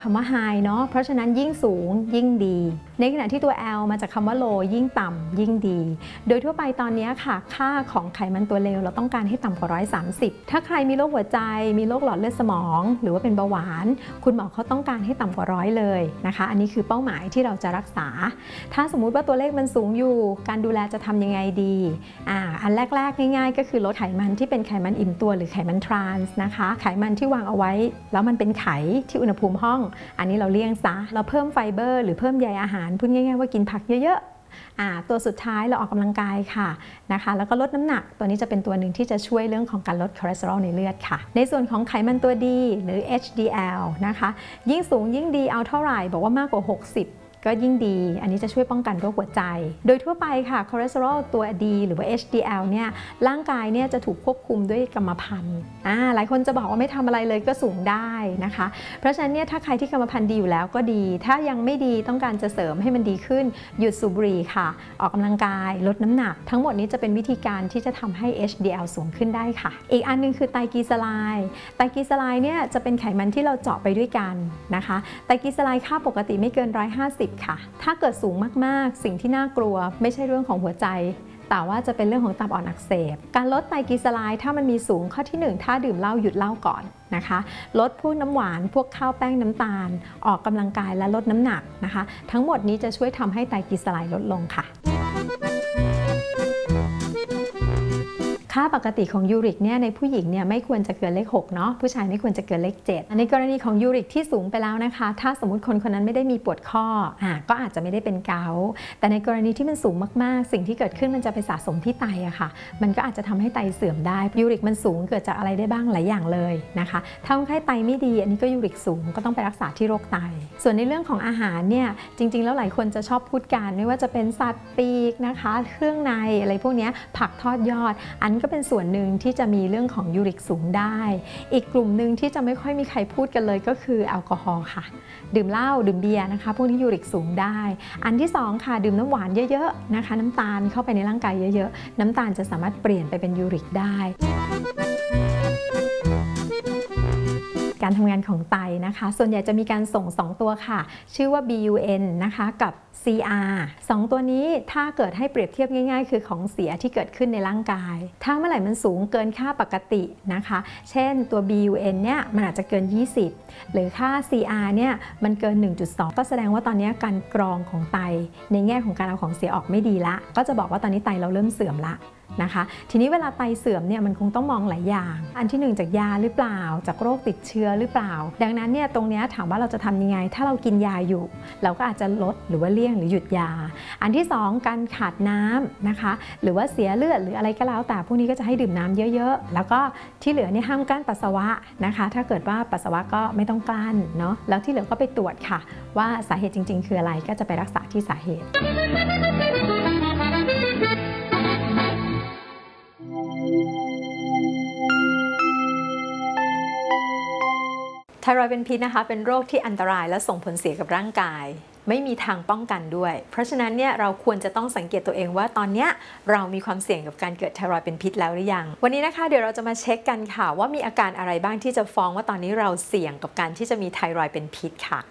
คำว่า high เนาะเพราะฉะนั้นยิ่งสูงยิ่งดีในขณะที่ตัว L มาจากคำว่า low ยิ่งต่ำยิ่งดีโดยทั่วไปตอนนี้ค่ะค่าของไขมันตัวเลวเราต้องการให้ต่ำกว่า130ถ้าใครมีโรคหัวใจมีโรคหลอดเลือดสมองหรือว่าเป็นเบาหวานคุณหมอเขาต้องการให้ต่ำกว่า100เลยนะคะอันนี้คือเป้าหมายที่เราจะรักษาถ้าสมมุติว่าตัวเลขมันสูงอยู่การดูแลจะทำยังไงดีอันแรกๆง่ายๆก็คือลดไขมันที่เป็นไขมันอิ่มตัวหรือไขมันทรานส์นะคะไขมันที่วางเอาไว้แล้วมันเป็นไขที่อุณหภูมิห้องอันนี้เราเลี่ยงซะเราเพิ่มไฟเบอร์หรือเพิ่มใยอาหารพูดง่ายๆว่ากินผักเยอะๆตัวสุดท้ายเราออกกำลังกายค่ะนะคะแล้วก็ลดน้ำหนักตัวนี้จะเป็นตัวหนึ่งที่จะช่วยเรื่องของการลดคอเลสเตอรอลในเลือดค่ะในส่วนของไขมันตัวดีหรือ HDL นะคะยิ่งสูงยิ่งดีเอาเท่าไหร่บอกว่ามากกว่า60ก็ยิ่งดีอันนี้จะช่วยป้องกันโรคหัวใจโดยทั่วไปค่ะคอเลสเตอรอลตัวดีหรือว่า HDL เนี่ยร่างกายเนี่ยจะถูกควบคุมด้วยกรรมพันธุ์หลายคนจะบอกว่าไม่ทำอะไรเลยก็สูงได้นะคะเพราะฉะนั้นเนี่ยถ้าใครที่กรรมพันธุ์ดีอยู่แล้วก็ดีถ้ายังไม่ดีต้องการจะเสริมให้มันดีขึ้นหยุดสูบบุหรี่ค่ะออกกำลังกายลดน้ำหนักทั้งหมดนี้จะเป็นวิธีการที่จะทำให้ HDL สูงขึ้นได้ค่ะอีกอันนึงคือไตรกลีเซอไรด์เนี่ยจะเป็นไขมันที่เราเจาะไปด้วยกันนะคะไตรกลีเซอไรด์ค่าปกติไม่เกิน150ค่ะถ้าเกิดสูงมากๆสิ่งที่น่ากลัวไม่ใช่เรื่องของหัวใจแต่ว่าจะเป็นเรื่องของตับอ่อนอักเสบการลดไตรกลีเซอไรด์ถ้ามันมีสูงข้อที่1ถ้าดื่มเหล้าหยุดเหล้าก่อนนะคะลดพวกน้ำหวานพวกข้าวแป้งน้ำตาลออกกำลังกายและลดน้ำหนักนะคะทั้งหมดนี้จะช่วยทำให้ไตรกลีเซอไรด์ลดลงค่ะค่าปกติของยูริกเนี่ยในผู้หญิงเนี่ยไม่ควรจะเกินเลข6เนาะผู้ชายไม่ควรจะเกินเลข7ในกรณีของยูริกที่สูงไปแล้วนะคะถ้าสมมุติคนคนนั้นไม่ได้มีปวดข้อก็อาจจะไม่ได้เป็นเกาต์แต่ในกรณีที่มันสูงมากๆสิ่งที่เกิดขึ้นมันจะไปสะสมที่ไตอะค่ะมันก็อาจจะทำให้ไตเสื่อมได้ยูริกมันสูงเกิดจากอะไรได้บ้างหลายอย่างเลยนะคะถ้าคนไข้ไตไม่ดีอันนี้ก็ยูริกสูงก็ต้องไปรักษาที่โรคไตส่วนในเรื่องของอาหารเนี่ยจริงๆแล้วหลายคนจะชอบพูดกันไม่ว่าจะเป็นสัตว์ปีกนะคะเครื่องในอะไรพวกนี้ผักทอดยอดอันก็เป็นส่วนหนึ่งที่จะมีเรื่องของยูริกสูงได้อีกกลุ่มหนึ่งที่จะไม่ค่อยมีใครพูดกันเลยก็คือแอลกอฮอล์ค่ะดื่มเหล้าดื่มเบียร์นะคะพวกนี้ยูริกสูงได้อันที่2ค่ะดื่มน้ำหวานเยอะๆนะคะน้ำตาลเข้าไปในร่างกายเยอะๆน้ำตาลจะสามารถเปลี่ยนไปเป็นยูริกได้การทำงานของไตนะคะส่วนใหญ่จะมีการส่ง2ตัวค่ะชื่อว่า BUN นะคะกับ CR 2 ตัวนี้ถ้าเกิดให้เปรียบเทียบง่ายๆคือของเสียที่เกิดขึ้นในร่างกายถ้าเมื่อไหร่มันสูงเกินค่าปกตินะคะเช่นตัว BUN เนี่ยมันอาจจะเกิน20หรือค่า CR เนี่ยมันเกิน 1.2 ก็แสดงว่าตอนนี้การกรองของไตในแง่ของการเอาของเสียออกไม่ดีละก็จะบอกว่าตอนนี้ไตเราเริ่มเสื่อมละนะคะทีนี้เวลาไตเสื่อมเนี่ยมันคงต้องมองหลายอย่างอันที่1จากยาหรือเปล่าจากโรคติดเชื้อหรือเปล่าดังนั้นเนี่ยตรงนี้ถามว่าเราจะทำยังไงถ้าเรากินยาอยู่เราก็อาจจะลดหรือว่าเลี่ยงหรือหยุดยาอันที่2การขาดน้ำนะคะหรือว่าเสียเลือดหรืออะไรก็แล้วแต่พวกนี้ก็จะให้ดื่มน้ำเยอะๆแล้วก็ที่เหลือเนี่ยห้ามกลั้นปัสสาวะนะคะถ้าเกิดว่าปัสสาวะก็ไม่ต้องกลั้นเนาะแล้วที่เหลือก็ไปตรวจค่ะว่าสาเหตุจริงๆคืออะไรก็จะไปรักษาที่สาเหตุไทรอยด์เป็นพิษนะคะเป็นโรคที่อันตรายและส่งผลเสียกับร่างกายไม่มีทางป้องกันด้วยเพราะฉะนั้นเนี่ยเราควรจะต้องสังเกตตัวเองว่าตอนนี้เรามีความเสี่ยงกับการเกิดไทรอยด์เป็นพิษแล้วหรือยังวันนี้นะคะเดี๋ยวเราจะมาเช็คกันค่ะว่ามีอาการอะไรบ้างที่จะฟ้องว่าตอนนี้เราเสี่ยงกับการที่จะมีไทรอยด์เป็นพิษค่ะ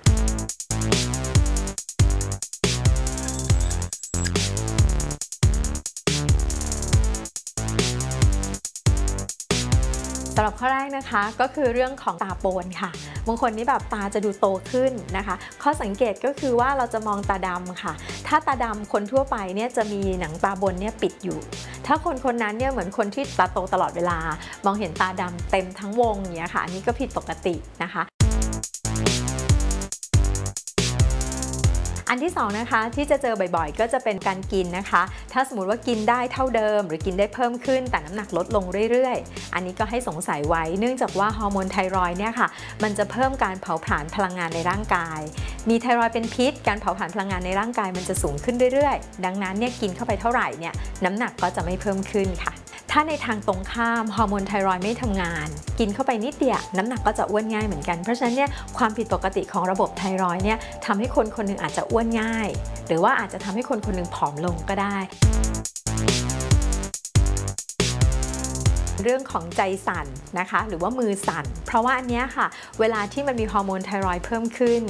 สำหรับข้อแรกนะคะก็คือเรื่องของตาโปนค่ะบางคนนี่แบบตาจะดูโตขึ้นนะคะข้อสังเกตก็คือว่าเราจะมองตาดำค่ะถ้าตาดำคนทั่วไปเนี่ยจะมีหนังตาบนเนี่ยปิดอยู่ถ้าคนนั้นเนี่ยเหมือนคนที่ตาโตตลอดเวลามองเห็นตาดำเต็มทั้งวงอย่างเงี้ยค่ะอันนี้ก็ผิดปกตินะคะอันที่2นะคะที่จะเจอบ่อยๆก็จะเป็นการกินนะคะถ้าสมมติว่ากินได้เท่าเดิมหรือกินได้เพิ่มขึ้นแต่น้ำหนักลดลงเรื่อยๆอันนี้ก็ให้สงสัยไว้เนื่องจากว่าฮอร์โมนไทรอยด์เนี่ยค่ะมันจะเพิ่มการเผาผลาญพลังงานในร่างกายมีไทรอยด์เป็นพิษการเผาผลาญพลังงานในร่างกายมันจะสูงขึ้นเรื่อยๆดังนั้นเนี่ยกินเข้าไปเท่าไหร่เนี่ยน้ำหนักก็จะไม่เพิ่มขึ้นค่ะถ้าในทางตรงข้ามฮอร์โมนไทรอยด์ไม่ทำงานกินเข้าไปนิดเดียวน้ำหนักก็จะอ้วนง่ายเหมือนกันเพราะฉะนั้นเนี่ยความผิดปกติของระบบไทรอยด์เนี่ยทำให้คนคนหนึ่งอาจจะอ้วนง่ายหรือว่าอาจจะทำให้คนคนหนึ่งผอมลงก็ได้เรื่องของใจสั่นนะคะหรือว่ามือสั่นเพราะว่าอันเนี้ยค่ะเวลาที่มันมีฮอร์โมนไทรอยด์เพิ่มขึ้น